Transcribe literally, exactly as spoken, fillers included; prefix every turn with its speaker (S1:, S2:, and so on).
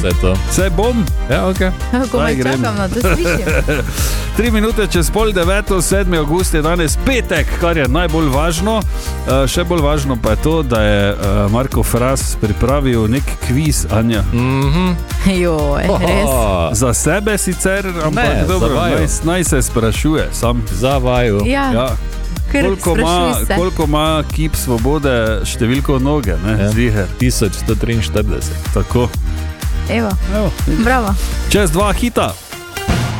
S1: Vse to.
S2: Vse bom?
S1: Ja, ok.
S3: Ko me čakam na to slišim.
S2: Tri minute čez pol deveto, sedmi avgust je danes petek, kar je najbolj važno. Uh, še bolj važno pa je to, da je uh, Marko Fras pripravil nek kviz, Anja.
S1: Mhm.
S3: Joj, res.
S2: Za sebe sicer, ampak
S1: Ne,
S2: dobro,
S1: za vaju.
S2: naj, naj se sprašuje sam.
S1: Za vaju.
S3: Ja,
S2: Ja.
S3: ker
S2: Koliko ima,
S3: sprašuj se.
S2: koliko ima kip svobode številko noge, ne,
S1: Ja.
S2: zviher.
S1: tisoč sto triinštirideset.
S2: Tako.
S3: Evo,
S2: Evo,
S3: bravo.
S2: čez dva hita.